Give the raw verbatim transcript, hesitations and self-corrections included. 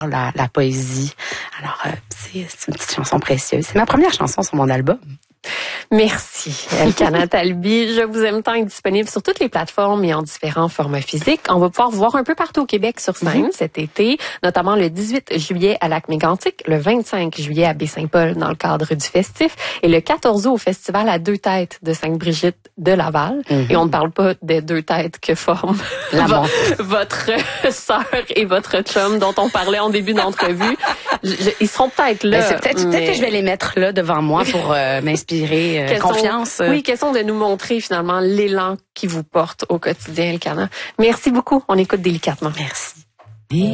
la, la poésie. Alors, euh, c'est, c'est une petite chanson précieuse. C'est ma première chanson sur mon album. Merci, Elkana Talbi. Je vous aime tant est disponible sur toutes les plateformes et en différents formats physiques. On va pouvoir vous voir un peu partout au Québec sur scène mm-hmm. cet été, notamment le dix-huit juillet à Lac-Mégantic, le vingt-cinq juillet à Baie-Saint-Paul dans le cadre du festif et le quatorze août au festival à Deux Têtes de Sainte-Brigitte de Laval. Mm-hmm. Et on ne parle pas des deux têtes que forment votre sœur et votre chum dont on parlait en début d'entrevue. Je, je, ils seront peut-être là. Ben c'est peut-être, mais... peut-être que je vais les mettre là devant moi pour euh, m'inspirer. Euh, question, confiance. Oui, question de nous montrer finalement l'élan qui vous porte au quotidien, Elkana. Merci beaucoup. On écoute délicatement. Merci.